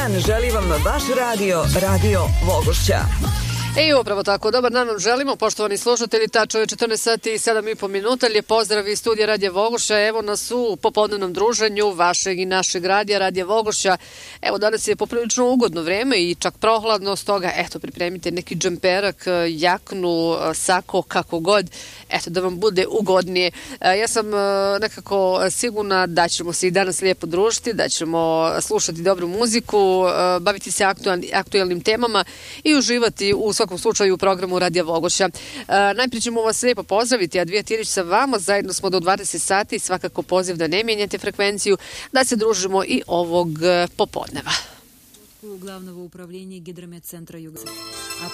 dan želi vam vaš Radio Vogošća. I upravo tako, dobar dan vam želimo, poštovani slušatelji, tačno je 14 sati i 7,5 minuta, lijep pozdrav iz studija Radija Vogošća, evo nas u popodnevnom druženju vašeg i našeg radija, Radija Vogošća. Evo danas je poprilično ugodno vreme i čak prohladno, stoga eto pripremite neki džemperak, jaknu, sako, kako god, eto da vam bude ugodnije. Ja sam nekako sigurna da ćemo se i danas lijepo družiti, da ćemo slušati dobru muziku, baviti se aktualnim temama i uživati u svakom slučaju u programu Radija Vogošća. Najprije ćemo vas lijepo pozdraviti, a Dvije Tirić sa vama, zajedno smo do 20 sati, svakako poziv da ne mijenjate frekvenciju, da se družimo i ovog popodneva. Главного управления Гидрометцентра Юга.